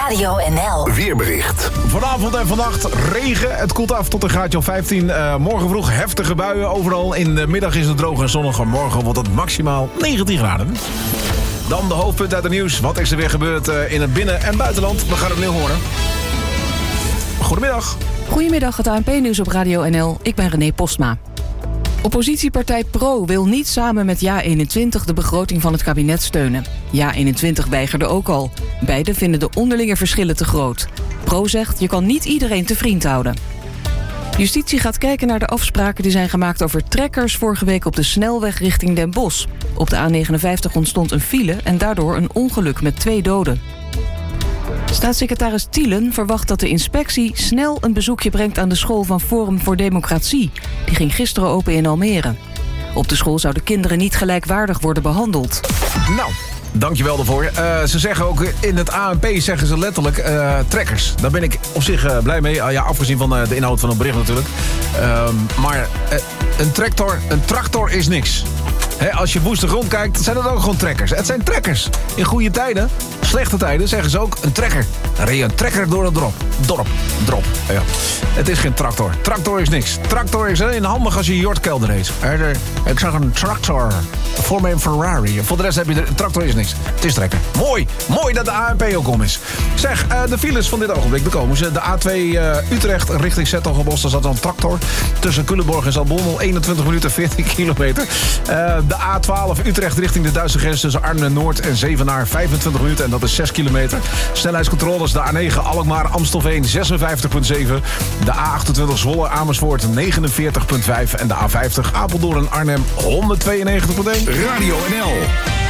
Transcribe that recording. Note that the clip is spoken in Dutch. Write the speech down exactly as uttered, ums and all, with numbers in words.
Radio N L. Weerbericht. Vanavond en vannacht regen. Het koelt af tot een graadje of vijftien. Uh, morgen vroeg heftige buien overal. In de middag is het droog en zonnig. Morgen wordt het maximaal negentien graden. Dan de hoofdpunten uit het nieuws. Wat is er weer gebeurd uh, in het binnen- en buitenland? We gaan het nu horen. Goedemiddag. Goedemiddag, het A N P-nieuws op Radio N L. Ik ben René Postma. Oppositiepartij Pro wil niet samen met Ja eenentwintig de begroting van het kabinet steunen. Ja eenentwintig weigerde ook al. Beiden vinden de onderlinge verschillen te groot. Pro zegt, je kan niet iedereen te vriend houden. Justitie gaat kijken naar de afspraken die zijn gemaakt over trekkers vorige week op de snelweg richting Den Bosch. Op de A negenenvijftig ontstond een file en daardoor een ongeluk met twee doden. Staatssecretaris Thielen verwacht dat de inspectie snel een bezoekje brengt aan de school van Forum voor Democratie. Die ging gisteren open in Almere. Op de school zouden kinderen niet gelijkwaardig worden behandeld. Nou, dankjewel daarvoor. Uh, ze zeggen ook in het A N P zeggen ze letterlijk uh, trekkers. Daar ben ik op zich uh, blij mee. Uh, ja, afgezien van uh, de inhoud van het bericht natuurlijk. Uh, maar uh, een tractor, een tractor is niks. He, als je woeste grond kijkt, zijn dat ook gewoon trekkers. Het zijn trekkers. In goede tijden, slechte tijden, zeggen ze ook een trekker. Dan reed je een trekker door het dorp. Dorp. Drop. Ja. Het is geen tractor. Tractor is niks. Tractor is alleen handig als je je Jortkelder heet. Ik zag een tractor voor mijn Ferrari. Voor de rest heb je de een tractor is niks. Het is trekker. Mooi. Mooi dat de A N P ook om is. Zeg, uh, de files van dit ogenblik bekomen ze. De A twee uh, Utrecht richting Zetogenbos. Daar zat een tractor. Tussen Culemborg en Zaltbommel. eenentwintig minuten, veertien kilometer. Uh, de A twaalf Utrecht richting de Duitse grens tussen Arnhem-Noord en Zevenaar. vijfentwintig minuten en dat is zes kilometer. Snelheidscontroles de A negen Alkmaar Amstelveen zesenvijftig komma zeven. De A achtentwintig Zwolle Amersfoort negenenveertig komma vijf. En de A vijftig Apeldoorn Arnhem honderdtweeënnegentig komma één. Radio N L.